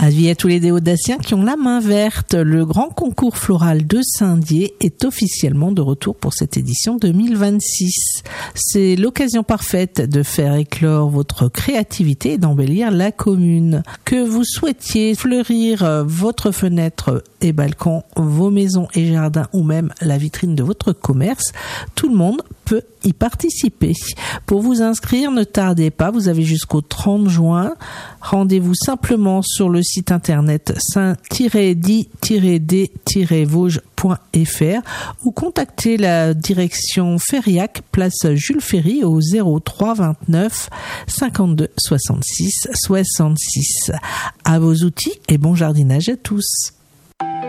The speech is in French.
Avis à tous les déodaciens qui ont la main verte. Le grand concours floral de Saint-Dié est officiellement de retour pour cette édition 2026. C'est l'occasion parfaite de faire éclore votre créativité et d'embellir la commune. Que vous souhaitiez fleurir votre fenêtre et balcon, vos maisons et jardins ou même la vitrine de votre commerce, tout le monde peut y participer. Pour vous inscrire, ne tardez pas, vous avez jusqu'au 30 juin. Rendez-vous simplement sur le site internet saint-di-d-vosges.fr ou contactez la direction Ferriac, place Jules Ferry au 03 29 52 66 66. À vos outils et bon jardinage à tous.